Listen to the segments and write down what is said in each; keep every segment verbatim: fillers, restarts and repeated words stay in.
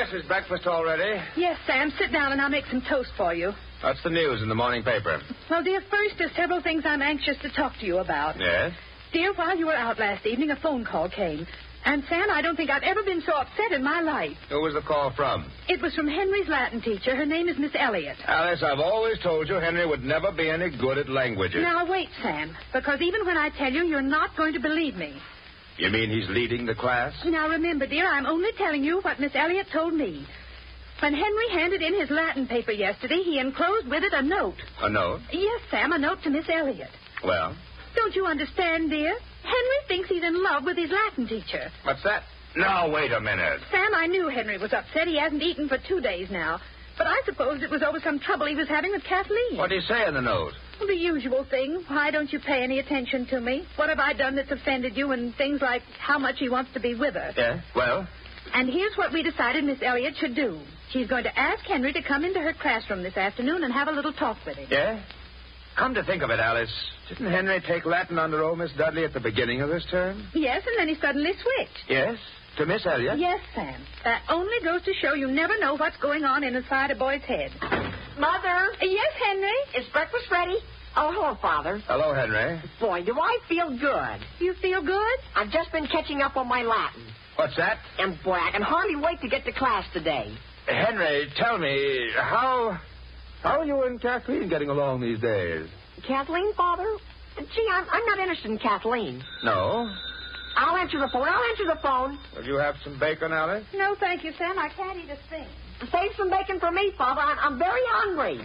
is breakfast all ready? Yes, Sam. Sit down and I'll make some toast for you. What's the news in the morning paper? Well, dear, first, there's several things I'm anxious to talk to you about. Yes? Dear, while you were out last evening, a phone call came. And, Sam, I don't think I've ever been so upset in my life. Who was the call from? It was from Henry's Latin teacher. Her name is Miss Elliott. Alice, I've always told you Henry would never be any good at languages. Now, wait, Sam, because even when I tell you, you're not going to believe me. You mean he's leading the class? Now, remember, dear, I'm only telling you what Miss Elliott told me. When Henry handed in his Latin paper yesterday, he enclosed with it a note. A note? Yes, Sam, a note to Miss Elliott. Well? Don't you understand, dear? Henry thinks he's in love with his Latin teacher. What's that? Now, wait a minute. Sam, I knew Henry was upset. He hasn't eaten for two days now. But I supposed it was over some trouble he was having with Kathleen. What did he say in the note? Well, the usual thing. Why don't you pay any attention to me? What have I done that's offended you? And things like how much he wants to be with her. Yeah? Well? And here's what we decided Miss Elliott should do. She's going to ask Henry to come into her classroom this afternoon and have a little talk with him. Yeah? Come to think of it, Alice, didn't Henry take Latin under old Miss Dudley at the beginning of this term? Yes, and then he suddenly switched. Yes? To Miss Elliott? Yes, Sam. That only goes to show you never know what's going on inside a boy's head. Mother? Yes, Henry? Is breakfast ready? Oh, hello, Father. Hello, Henry. Boy, do I feel good. You feel good? I've just been catching up on my Latin. What's that? And, boy, I can hardly wait to get to class today. Henry, tell me, how... How are you and Kathleen getting along these days? Kathleen, Father? Gee, I'm, I'm not interested in Kathleen. No? I'll answer the phone. I'll answer the phone. Will you have some bacon, Alice? No, thank you, Sam. I can't eat a thing. Save some bacon for me, Father. I'm, I'm very hungry.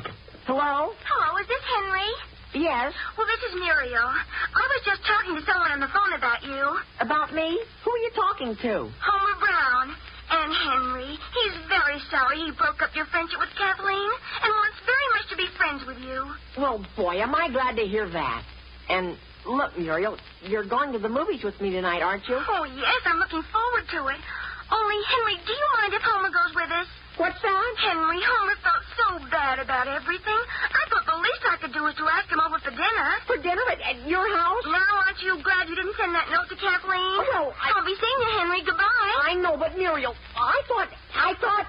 Hello? Hello, is this Henry? Yes. Well, this is Muriel. I was just talking to someone on the phone about you. About me? Who are you talking to? Homer Brown. And Henry, he's very sorry he broke up your friendship with Kathleen and wants very much to be friends with you. Well, boy, am I glad to hear that. And look, Muriel, you're going to the movies with me tonight, aren't you? Oh, yes, I'm looking forward to it. Only, Henry, do you mind if Homer goes with us? What's that? Henry, Homer felt so bad about everything. I thought the least I could do was to ask him over for dinner. For dinner at, at your house? Now, aren't you glad you didn't send that note to Kathleen? Oh, no, I... I'll be seeing you, Henry. Goodbye. I know, but Muriel, I thought... I thought...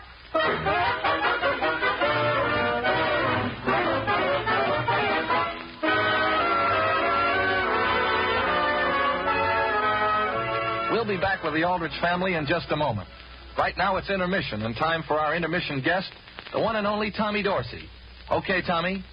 We'll be back with the Aldrich family in just a moment. Right now it's intermission and time for our intermission guest, the one and only Tommy Dorsey. Okay, Tommy,